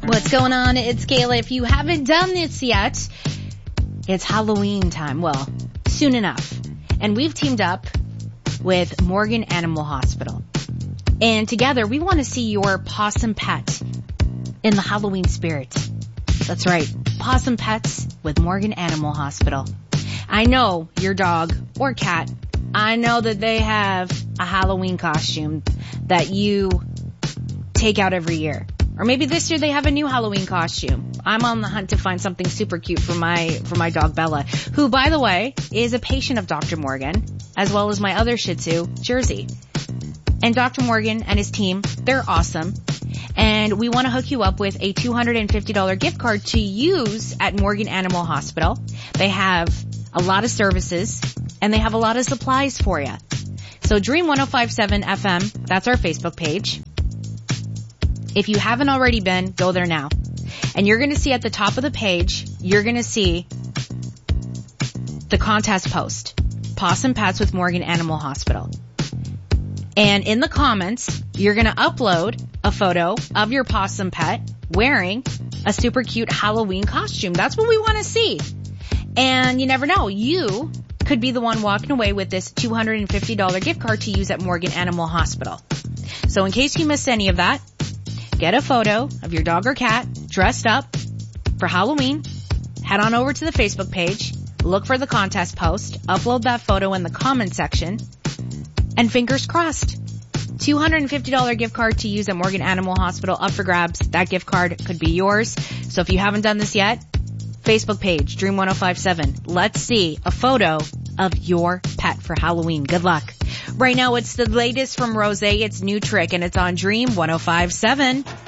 What's going on? It's Kayla. If you haven't done this yet, it's Halloween time. Well, soon enough. And we've teamed up with Morgan Animal Hospital. And together, we want to see your possum pet in the Halloween spirit. That's right. Possum pets with Morgan Animal Hospital. I know your dog or cat. I know that they have a Halloween costume that you take out every year. Or maybe this year they have a new Halloween costume. I'm on the hunt to find something super cute for my dog Bella, who, by the way, is a patient of Dr. Morgan, as well as my other Shih Tzu, Jersey. And Dr. Morgan and his team, they're awesome. And we want to hook you up with a $250 gift card to use at Morgan Animal Hospital. They have a lot of services, and they have a lot of supplies for you. So Dream 105.7 FM, that's our Facebook page. If you haven't already been, go there now. And you're going to see at the top of the page, you're going to see the contest post, Possum Pets with Morgan Animal Hospital. And in the comments, you're going to upload a photo of your possum pet wearing a super cute Halloween costume. That's what we want to see. And you never know, you could be the one walking away with this $250 gift card to use at Morgan Animal Hospital. So in case you missed any of that, get a photo of your dog or cat dressed up for Halloween. Head on over to the Facebook page, look for the contest post, upload that photo in the comment section, and fingers crossed. $250 gift card to use at Morgan Animal Hospital up for grabs. That gift card could be yours. So if you haven't done this yet, Facebook page, Dream 105.7. Let's see a photo of your pet for Halloween. Good luck. Right now, it's the latest from Rosé. It's New Trick, and it's on Dream 105.7.